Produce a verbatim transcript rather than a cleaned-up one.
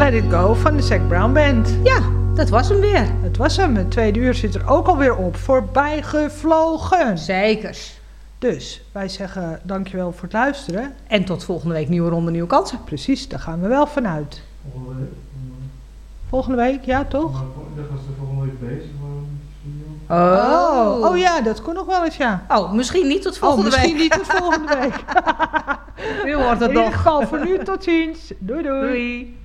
Let It Go van de Zac Brown Band. Ja, dat was hem weer. Het was hem. Het tweede uur zit er ook alweer op. Voorbij gevlogen. Zekers. Dus wij zeggen dankjewel voor het luisteren. En tot volgende week nieuwe ronde, nieuwe kansen. Precies, daar gaan we wel vanuit. Volgende week? Volgende week, ja toch? Dan gaan ze volgende week bezig. Oh. oh ja, dat kon nog wel eens, ja. Oh, misschien niet tot volgende oh, misschien week. niet tot volgende week. Nu wordt het In nog. ieder geval voor nu, tot ziens. Doei doei. Doei.